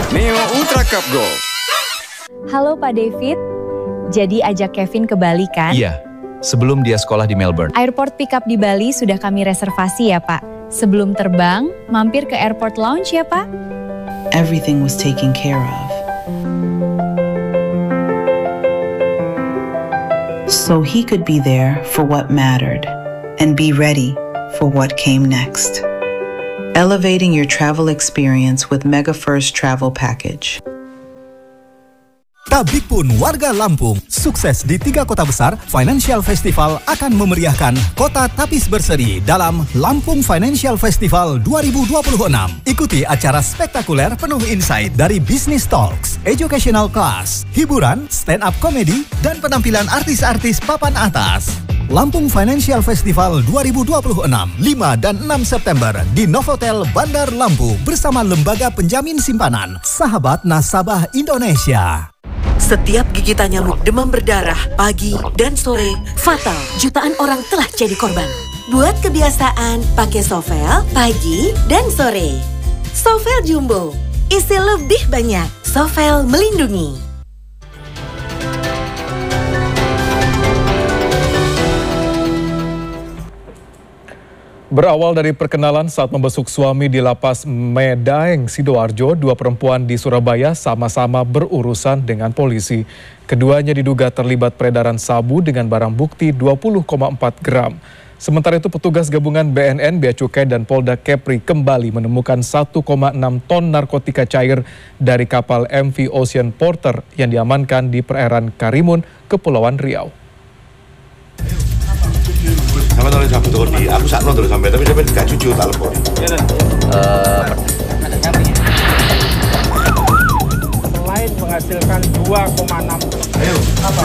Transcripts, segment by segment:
Neo Ultra Cup Gold. Halo Pak David, jadi ajak Kevin ke Bali kan? Iya, sebelum dia sekolah di Melbourne. Airport pickup di Bali sudah kami reservasi ya Pak. Sebelum terbang, mampir ke airport lounge ya Pak. Everything was taken care of. So he could be there for what mattered and be ready for what came next. Elevating your travel experience with Mega First Travel Package. Tabik pun warga Lampung, sukses di 3 kota besar, Financial Festival akan memeriahkan kota Tapis berseri dalam Lampung Financial Festival 2026. Ikuti acara spektakuler penuh insight dari Business Talks, Educational Class, hiburan, stand-up comedy, dan penampilan artis-artis papan atas. Lampung Financial Festival 2026, 5 dan 6 September di Novotel Bandar Lampung bersama Lembaga Penjamin Simpanan, Sahabat Nasabah Indonesia. Setiap gigitan nyamuk demam berdarah pagi dan sore fatal. Jutaan orang telah jadi korban. Buat kebiasaan pakai Sovel pagi dan sore. Sovel Jumbo, isi lebih banyak. Sovel melindungi. Berawal dari perkenalan saat membesuk suami di Lapas Medaeng, Sidoarjo, 2 perempuan di Surabaya sama-sama berurusan dengan polisi. Keduanya diduga terlibat peredaran sabu dengan barang bukti 20,4 gram. Sementara itu petugas gabungan BNN, Bea Cukai dan Polda Kepri kembali menemukan 1,6 ton narkotika cair dari kapal MV Ocean Porter yang diamankan di perairan Karimun, Kepulauan Riau. Sama tolong sampai turun di, aku sakno terus sampai, tapi sampai gak jujur tak lepon. Selain menghasilkan 2,6. Ayo, apa?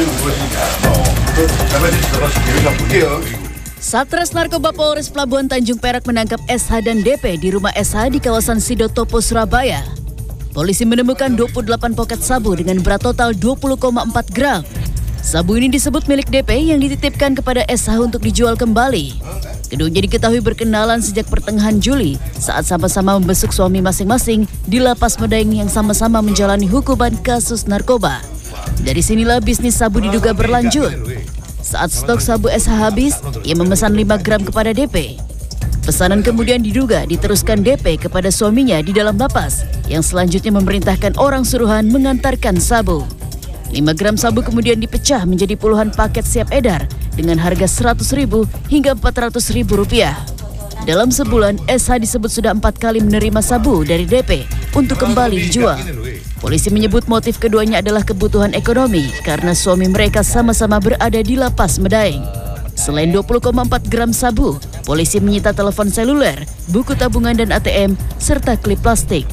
Satres Narkoba Polres Pelabuhan Tanjung Perak menangkap SH dan DP di rumah SH di kawasan Sidotopo, Surabaya. Polisi menemukan 28 poket sabu dengan berat total 20,4 gram. Sabu ini disebut milik DP yang dititipkan kepada SH untuk dijual kembali. Keduanya diketahui berkenalan sejak pertengahan Juli saat sama-sama membesuk suami masing-masing di Lapas Medaeng yang sama-sama menjalani hukuman kasus narkoba. Dari sinilah bisnis sabu diduga berlanjut. Saat stok sabu SH habis, ia memesan 5 gram kepada DP. Pesanan kemudian diduga diteruskan DP kepada suaminya di dalam lapas yang selanjutnya memerintahkan orang suruhan mengantarkan sabu. 5 gram sabu kemudian dipecah menjadi puluhan paket siap edar dengan harga Rp100.000 hingga Rp400.000. Dalam sebulan, SH disebut sudah 4 kali menerima sabu dari DP untuk kembali dijual. Polisi menyebut motif keduanya adalah kebutuhan ekonomi karena suami mereka sama-sama berada di Lapas Medaeng. Selain 20,4 gram sabu, polisi menyita telepon seluler, buku tabungan dan ATM, serta klip plastik.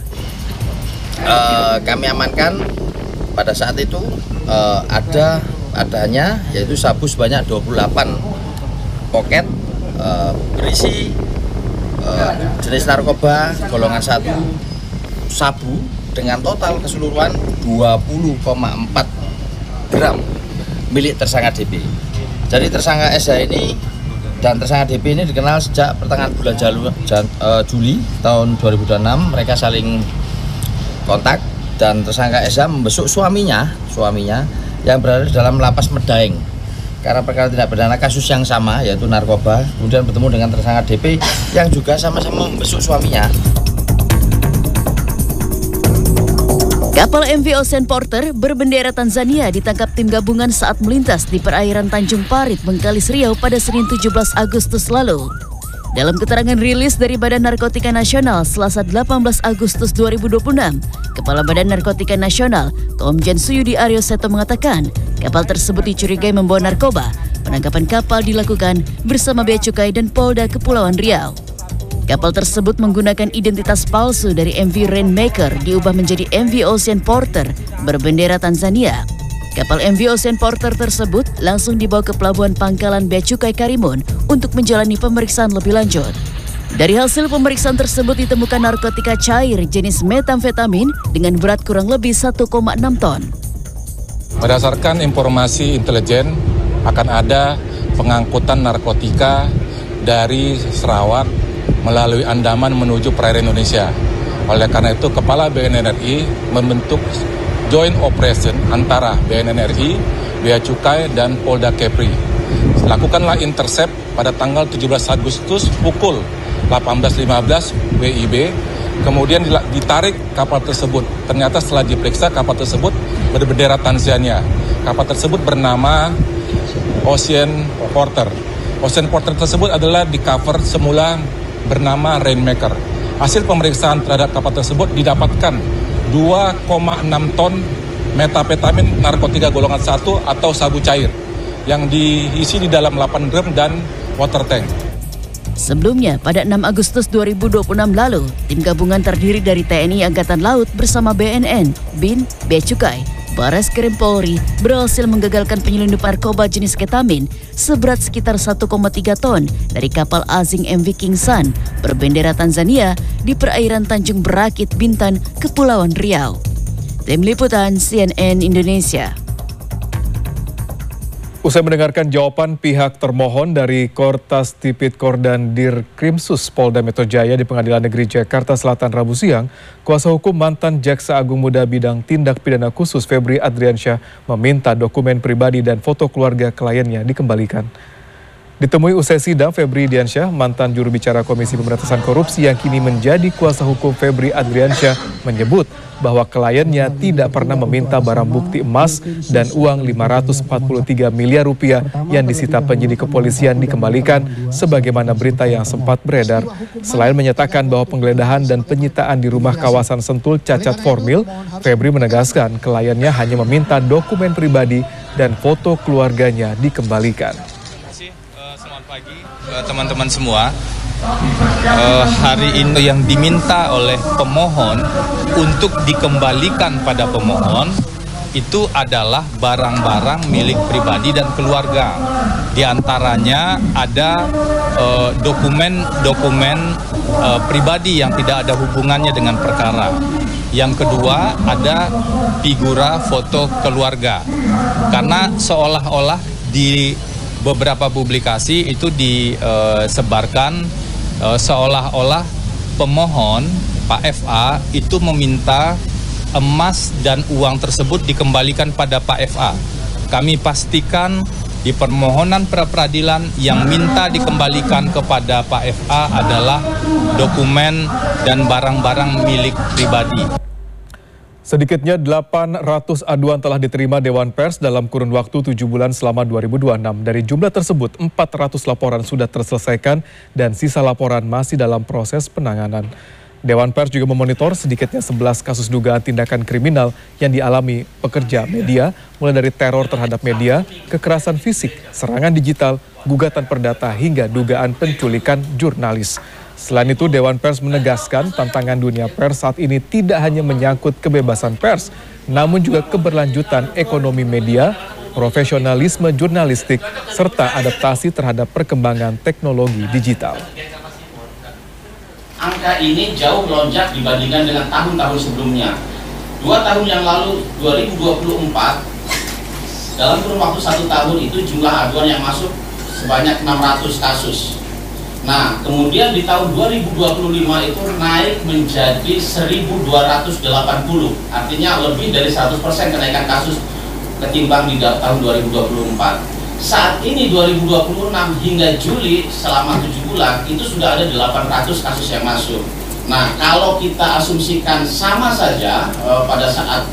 Kami amankan pada saat itu adanya yaitu sabu sebanyak 28 poket berisi jenis narkoba golongan 1 sabu dengan total keseluruhan 20,4 gram milik tersangka DP. Jadi tersangka SH ini dan tersangka DP ini dikenal sejak pertengahan bulan Juli tahun 2006. Mereka saling kontak dan tersangka SH membesuk suaminya yang berada di dalam Lapas Medaeng karena perkara tindak pidana kasus yang sama yaitu narkoba. Kemudian bertemu dengan tersangka DP yang juga sama-sama membesuk suaminya. Kapal MV Ocean Porter berbendera Tanzania ditangkap tim gabungan saat melintas di perairan Tanjung Parit, Bengkalis Riau pada Senin 17 Agustus lalu. Dalam keterangan rilis dari Badan Narkotika Nasional Selasa 18 Agustus 2026, Kepala Badan Narkotika Nasional Komjen Suyudi Aryo Seto mengatakan kapal tersebut dicurigai membawa narkoba. Penangkapan kapal dilakukan bersama Bea Cukai dan Polda Kepulauan Riau. Kapal tersebut menggunakan identitas palsu dari MV Rainmaker diubah menjadi MV Ocean Porter berbendera Tanzania. Kapal MV Ocean Porter tersebut langsung dibawa ke Pelabuhan Pangkalan Bea Cukai Karimun untuk menjalani pemeriksaan lebih lanjut. Dari hasil pemeriksaan tersebut ditemukan narkotika cair jenis metamfetamin dengan berat kurang lebih 1,6 ton. Berdasarkan informasi intelijen akan ada pengangkutan narkotika dari Sarawak melalui Andaman menuju perairan Indonesia. Oleh karena itu, Kepala BNN-RI membentuk joint operation antara BNN-RI, Bea Cukai, dan Polda Kepri. Lakukanlah intercept pada tanggal 17 Agustus pukul 18.15 WIB, kemudian ditarik kapal tersebut. Ternyata setelah diperiksa kapal tersebut berbendera Tanzania. Kapal tersebut bernama Ocean Porter. Ocean Porter tersebut adalah di cover semula bernama Rainmaker. Hasil pemeriksaan terhadap kapal tersebut didapatkan 2,6 ton metapetamin narkotika golongan 1 atau sabu cair yang diisi di dalam 8 drum dan water tank. Sebelumnya, pada 6 Agustus 2026 lalu, tim gabungan terdiri dari TNI Angkatan Laut bersama BNN, BIN, Bea Cukai, Bareskrim Polri berhasil menggagalkan penyelundupan narkoba jenis ketamin seberat sekitar 1,3 ton dari kapal asing MV King Sun berbendera Tanzania di perairan Tanjung Berakit, Bintan, Kepulauan Riau. Tim Liputan CNN Indonesia. Usai mendengarkan jawaban pihak termohon dari Kortas Tipidkor dan Dirkrimsus Polda Metro Jaya di Pengadilan Negeri Jakarta Selatan Rabu siang, kuasa hukum mantan Jaksa Agung Muda Bidang Tindak Pidana Khusus Febri Adriansyah meminta dokumen pribadi dan foto keluarga kliennya dikembalikan. Ditemui usai sidang, Febri Diansyah, mantan juru bicara Komisi Pemberantasan Korupsi yang kini menjadi kuasa hukum Febri Adriansyah, menyebut bahwa kliennya tidak pernah meminta barang bukti emas dan uang 543 miliar rupiah yang disita penyidik kepolisian dikembalikan sebagaimana berita yang sempat beredar. Selain menyatakan bahwa penggeledahan dan penyitaan di rumah kawasan Sentul cacat formil, Febri menegaskan kliennya hanya meminta dokumen pribadi dan foto keluarganya dikembalikan. Teman-teman semua, hari ini yang diminta oleh pemohon untuk dikembalikan pada pemohon itu adalah barang-barang milik pribadi dan keluarga. Di antaranya ada dokumen-dokumen pribadi yang tidak ada hubungannya dengan perkara. Yang kedua ada figura foto keluarga, karena seolah-olah di beberapa publikasi itu disebarkan seolah-olah pemohon Pak FA itu meminta emas dan uang tersebut dikembalikan pada Pak FA. Kami pastikan di permohonan pra-peradilan yang minta dikembalikan kepada Pak FA adalah dokumen dan barang-barang milik pribadi. Sedikitnya 800 aduan telah diterima Dewan Pers dalam kurun waktu 7 bulan selama 2026. Dari jumlah tersebut, 400 laporan sudah terselesaikan dan sisa laporan masih dalam proses penanganan. Dewan Pers juga memonitor sedikitnya 11 kasus dugaan tindakan kriminal yang dialami pekerja media, mulai dari teror terhadap media, kekerasan fisik, serangan digital, gugatan perdata, hingga dugaan penculikan jurnalis. Selain itu, Dewan Pers menegaskan tantangan dunia pers saat ini tidak hanya menyangkut kebebasan pers, namun juga keberlanjutan ekonomi media, profesionalisme jurnalistik, serta adaptasi terhadap perkembangan teknologi digital. Angka ini jauh melonjak dibandingkan dengan tahun-tahun sebelumnya. 2 tahun yang lalu, 2024, dalam kurun waktu 1 tahun itu jumlah aduan yang masuk sebanyak 600 kasus. Nah, kemudian di tahun 2025 itu naik menjadi 1.280, artinya lebih dari 100% kenaikan kasus ketimbang di tahun 2024. Saat ini 2026 hingga Juli selama 7 bulan itu sudah ada 800 kasus yang masuk. Nah, kalau kita asumsikan sama saja pada saat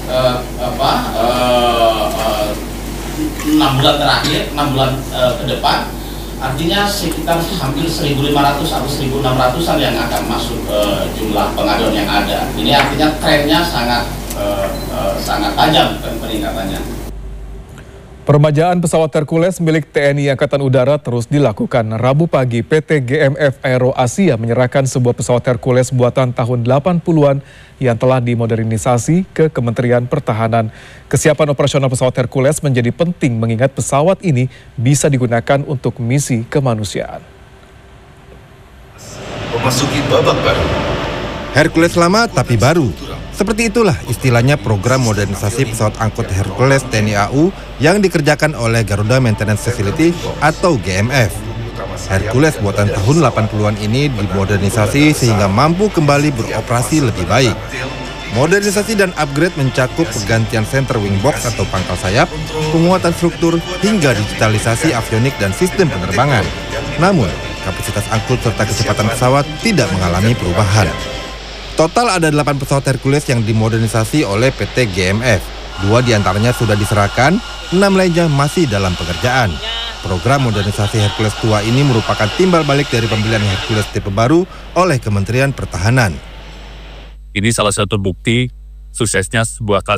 6 bulan terakhir, 6 bulan ke depan, artinya sekitar hampir 1.500 atau 1.600-an yang akan masuk jumlah pengaduan yang ada. Ini artinya trennya sangat tajam peningkatannya. Peremajaan pesawat Hercules milik TNI Angkatan Udara terus dilakukan. Rabu pagi, PT GMF Aero Asia menyerahkan sebuah pesawat Hercules buatan tahun 80-an yang telah dimodernisasi ke Kementerian Pertahanan. Kesiapan operasional pesawat Hercules menjadi penting mengingat pesawat ini bisa digunakan untuk misi kemanusiaan. Memasuki babak baru. Hercules lama tapi baru. Seperti itulah istilahnya program modernisasi pesawat angkut Hercules TNI AU yang dikerjakan oleh Garuda Maintenance Facility atau GMF. Hercules buatan tahun 80-an ini dimodernisasi sehingga mampu kembali beroperasi lebih baik. Modernisasi dan upgrade mencakup pergantian center wing box atau pangkal sayap, penguatan struktur, hingga digitalisasi avionik dan sistem penerbangan. Namun, kapasitas angkut serta kecepatan pesawat tidak mengalami perubahan. Total ada 8 pesawat Hercules yang dimodernisasi oleh PT GMF. 2 diantaranya sudah diserahkan, 6 lainnya masih dalam pengerjaan. Program modernisasi Hercules tua ini merupakan timbal balik dari pembelian Hercules tipe baru oleh Kementerian Pertahanan. Ini salah satu bukti suksesnya sebuah